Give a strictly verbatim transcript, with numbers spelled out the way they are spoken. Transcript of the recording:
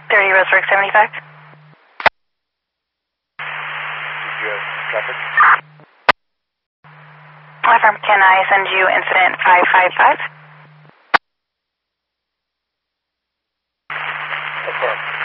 thirty Roseburg seventy-five. Did you have traffic? Affirm, can I send you incident five five five? Affirm.